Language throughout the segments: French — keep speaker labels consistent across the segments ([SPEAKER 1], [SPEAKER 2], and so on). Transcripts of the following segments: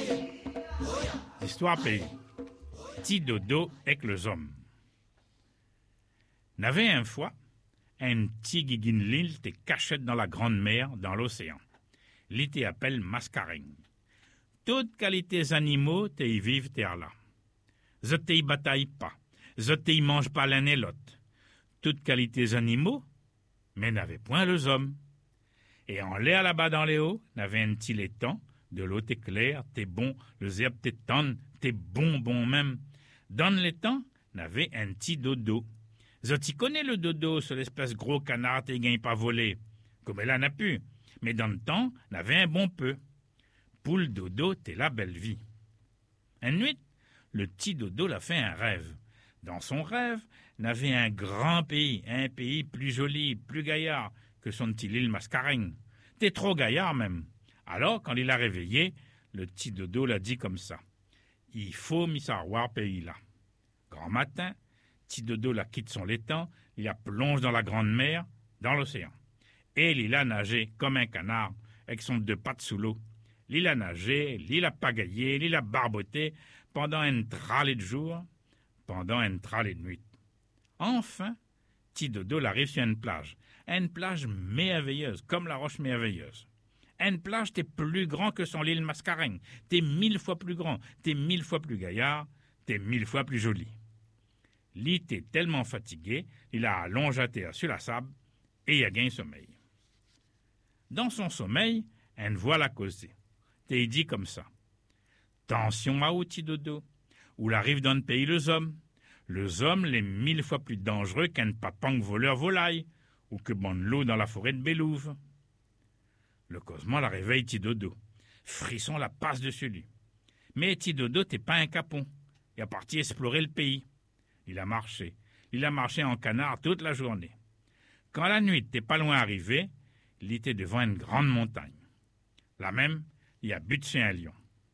[SPEAKER 1] Histoire pays. Petit dodo avec les hommes. N'avait une fois un petit guiguine-l'île te cachette dans la grande mer, dans l'océan. L'île te appelle Mascaring. Toutes qualités animaux te y vivent terre là. Je te y bataille pas. Je te y mange pas l'un et l'autre. Toutes qualités animaux, mais n'avait point les hommes. Et en l'air là-bas dans les hauts, n'avait un petit laiton, de l'eau t'es clair, t'es bon, le herbe t'es tendre, t'es bon même. Dans l'étang, n'avait un petit dodo. Je t'y connais le dodo, ce l'espèce gros canard t'es gagne pas volé. Comme elle en a pu. Mais dans le temps, n'avait un bon peu. Pour le dodo, t'es la belle vie. Une nuit, le petit dodo l'a fait un rêve. Dans son rêve, n'avait un grand pays, un pays plus joli, plus gaillard que son petit île Mascaring. T'es trop gaillard même. Alors, quand il l'a réveillé, le petit dodo l'a dit comme ça. Il faut m'y savoir pays là. Grand matin, petit dodo la quitte son laiton, il la plonge dans la grande mer, dans l'océan. Et il a nagé comme un canard, avec son deux pattes sous l'eau. Il a nagé, il a pagaillé, il a barboté, pendant une tralée de jour, pendant une tralée de nuit. Enfin, petit dodo arrive sur une plage merveilleuse, comme la roche merveilleuse. Une plage, t'es plus grand que son île Mascaring, t'es 1000 fois plus grand, t'es 1000 fois plus gaillard, t'es 1000 fois plus joli. L'île était tellement fatigué, il a allongé à terre sur la sable, et il a gagné sommeil. Dans son sommeil, une voix l'a causé. T'es dit comme ça. Tension à petit dodo, où l'arrive dans le pays les hommes les 1000 fois plus dangereux qu'un papang voleur volaille, ou que bonne l'eau dans la forêt de Bélouve. Le causement la réveille petit dodo. Frisson la passe dessus lui. Mais petit dodo t'es pas un capon. Il est parti explorer le pays. Il a marché en canard toute la journée. Quand la nuit t'es pas loin arrivé, il était devant une grande montagne. Là même, il a buté sur un lion.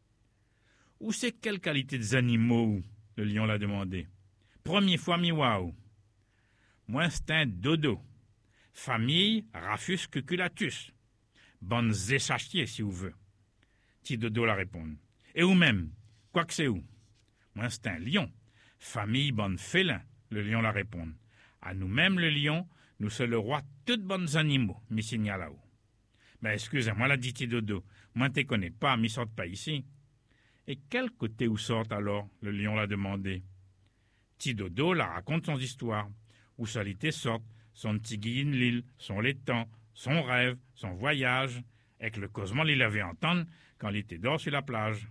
[SPEAKER 1] Où c'est quelle qualité des animaux? Le lion l'a demandé. Première fois mi-waouh. Moi c'est un dodo. Famille Raphus cuculatus. Bonnes échachiers si vous veut. Petit dodo la répond. Et où même? Quoi que c'est où? Moi c'est un lion. Famille bonne félin, le lion la répond. À nous-mêmes le lion, nous sommes le roi de toutes bonnes animaux, mi signale là-haut. Ben excusez-moi, l'a dit petit dodo. Moi te connais pas, m'y sorte pas ici. Et quel côté où sortent alors? Le lion l'a demandé. Petit dodo la raconte son histoire. Où ça l'était sorte, son petit guilline l'île, son laiton, son rêve, son voyage, avec le causement il avait entendu quand il était dehors sur la plage.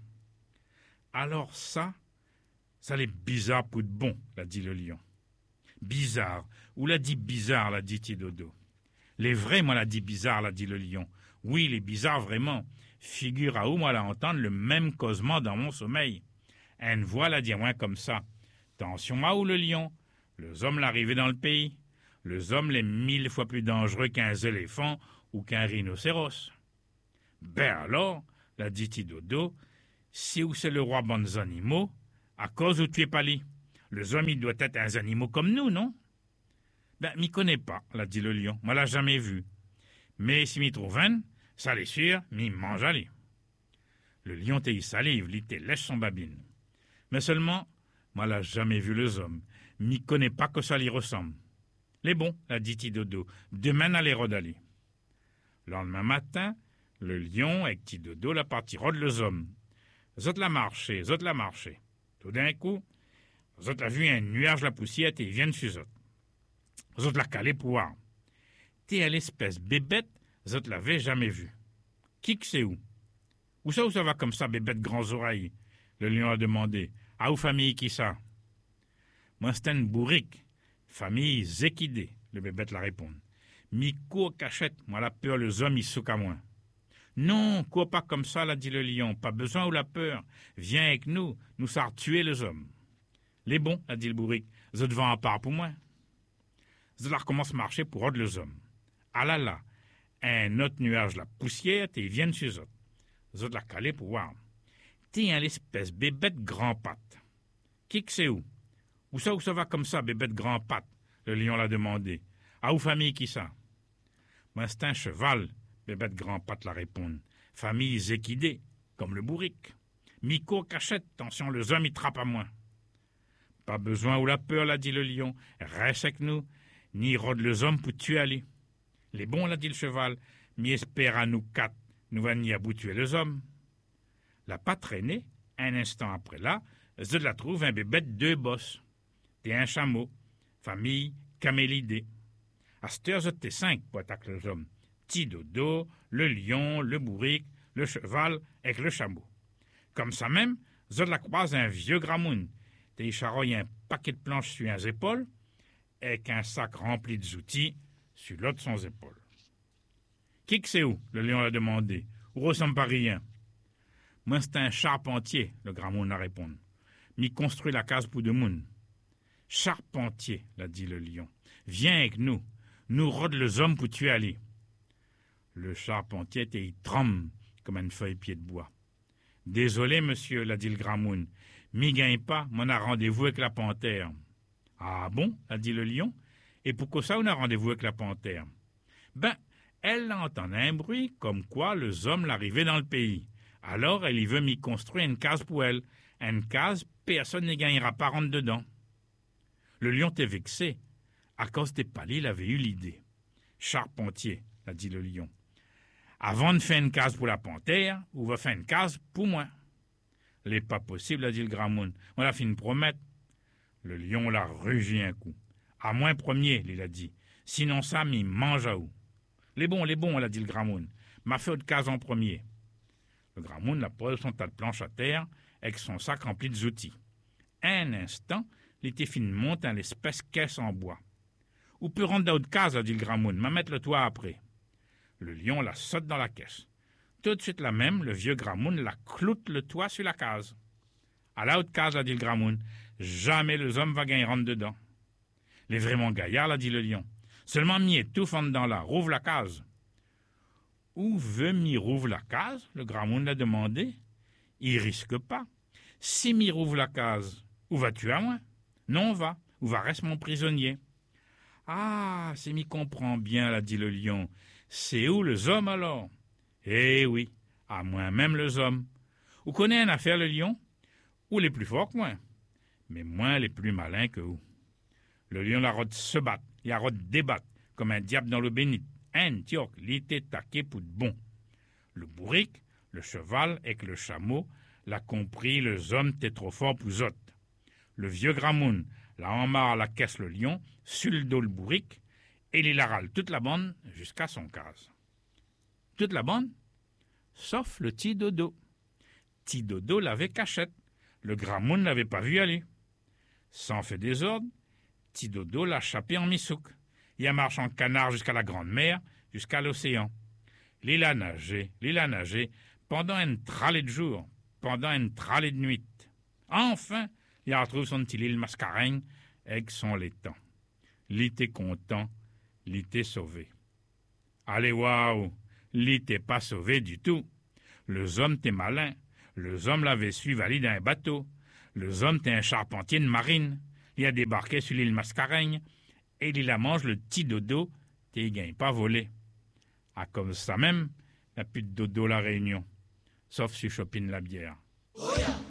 [SPEAKER 1] Alors ça l'est bizarre pour de bon, l'a dit le lion. Bizarre, ou l'a dit bizarre, l'a dit petit dodo. Les vrais, moi l'a dit bizarre, l'a dit le lion. Oui, les bizarres vraiment. Figure à où moi l'a entendre le même causement dans mon sommeil. Une voix l'a dit à moi comme ça. Tension à où le lion? Les hommes l'arrivaient dans le pays. Les hommes les 1000 fois plus dangereux qu'un éléphant ou qu'un rhinocéros. Ben alors, l'a dit petit dodo, si où c'est le roi bonnes animaux, à cause où tu es pas li. Les hommes, ils doivent être un animaux comme nous, non? Ben, m'y connais pas, l'a dit le lion, moi l'a jamais vu. Mais si m'y trouve un, ça l'est sûr, m'y mange aller. Le lion t'y salive, l'y te lèche son babine. Mais seulement, moi l'a jamais vu les hommes, m'y connais pas que ça l'y ressemble. Les bons, l'a dit petit dodo, demain à les rodaler. Le lendemain matin, le lion avec petit dodo la parti rôde les hommes. Zot la marché. Tout d'un coup, Zot a vu un nuage la poussière et ils viennent sur Zot. Zot l'a calé pour voir. T'es à l'espèce bébête, Zot l'avait jamais vu. Qui que c'est où? Où ça va comme ça, bébête grands oreilles? Le lion a demandé. À où famille qui ça? Moi c'est une bourrique. Famille Zéquidé, le bébête la répond. Mi cours cachette, moi la peur, les hommes ils souquent à moi. Non, cours pas comme ça, l'a dit le lion, pas besoin ou la peur. Viens avec nous, nous savons tuer les hommes. Les bons, a dit le bourrique, je devant en part pour moi. Je la recommence à marcher pour rôder les hommes. Ah là là, un autre nuage la poussière, et ils viennent sur eux. Je la calé pour voir. T'es un espèce bébête grand patte. Qui que c'est où? Où ça va comme ça, bébête grand patte? Le lion l'a demandé. À où famille qui ça? Moi c'est un cheval, bébête grand patte la répond. Famille Zéquidé, comme le bourrique. Mico cachette, attention, les hommes y trappent à moins. Pas besoin ou la peur, l'a dit le lion. Reste avec nous, ni rôde les hommes pour tuer aller. Les bons, l'a dit le cheval, mi espère à nous quatre, nous va n'y aboutuer les hommes. La pas traîné, un instant après là, je la trouve un bébé de 2 bosses. T'es un chameau, famille camélidée. À cette heure, j'étais 5 pour attaquer les hommes. Petit dodo, le lion, le bourrique, le cheval avec le chameau. Comme ça même, je la croise un vieux gramoun. T'es charogne un paquet de planches sur les épaules, avec un sac rempli de outils sur l'autre de son épaule. Qui que c'est où? Le lion l'a demandé. Où ressemble pas rien? Moi, c'est un charpentier, le gramoun a répondu. M'y construit la case pour de moun. Charpentier, l'a dit le lion. Viens avec nous. Nous rôde les hommes pour tuer aller. Le charpentier était y tremble comme une feuille pied de bois. Désolé, monsieur, l'a dit le gramoun. M'y gagne pas, m'en a rendez-vous avec la panthère. Ah bon, a dit le lion. Et pourquoi ça on a rendez-vous avec la panthère? Ben, elle entend un bruit comme quoi les hommes l'arrivaient dans le pays. Alors elle y veut m'y construire une case pour elle. Une case, personne ne gagnera pas rentrer dedans. Le lion était vexé. À cause des palais, il avait eu l'idée. Charpentier, a dit le lion. Avant de faire une case pour la panthère, on va faire une case pour moi. L'est pas possible, a dit le gramoun. On a fait une promesse. Le lion l'a rugi un coup. À moins premier, il a dit. Sinon ça, m'y mange à où? Les bons, l'a dit le gramoun. M'a fait autre case en premier. Le gramoun l'a posé son tas de planches à terre avec son sac rempli d'outils. Un instant, il était fini de monter à l'espèce caisse en bois. Ou peut rentrer dans l'autre case, a dit le gramoun. M'a mettre le toit après. Le lion la saute dans la caisse. Tout de suite la même, le vieux gramoun la cloute le toit sur la case. À la haute case, a dit le gramoun. Jamais les hommes va gagner rentre dedans. Les vraiment gaillards, l'a dit le lion. Seulement m'y étouffe en dedans là. Rouvre la case. Où veut m'y rouvre la case? Le gramoun l'a demandé. Il risque pas. Si m'y rouvre la case, où vas-tu à moi? Non, va. Où va reste mon prisonnier? Ah, c'est m'y comprend bien, l'a dit le lion. C'est où les hommes alors? Eh oui, à moi même les hommes. Vous connaissez une affaire le lion? Ou les plus forts que moi? Mais moins les plus malins que vous. Le lion la rote se battre, il a rote débattre, comme un diable dans l'eau bénite. Un tioc, il était taqué pour de bon. Le bourrique, le cheval et le chameau l'a compris, les hommes étaient trop forts pour eux. Le vieux gramoun l'a emmarre à la caisse le lion, sur le dos le bourrique, et il la râle toute la bande jusqu'à son case. Toute la bande, sauf le petit dodo. Petit dodo l'avait cachette, le gramoun l'avait pas vu aller. Sans fait désordre, petit dodo l'a chapé en misouk. Il a marché en canard jusqu'à la grande mer, jusqu'à l'océan. Il a nagé, pendant une tralée de jour, pendant une tralée de nuit. Enfin, il a retrouvé son petit île Mascareigne avec son laitan. Il était content, il était sauvé. Allez, waouh, il n'était pas sauvé du tout. Les hommes étaient malins, les hommes l'avaient suivi aller dans un bateau. Les hommes étaient un charpentier de marine. Il a débarqué sur l'île Mascareigne et il la mange le petit dodo, et il gagne pas volé. Ah, comme ça même, il n'y a plus de dodo la Réunion, sauf si je chopine la bière. Oh yeah.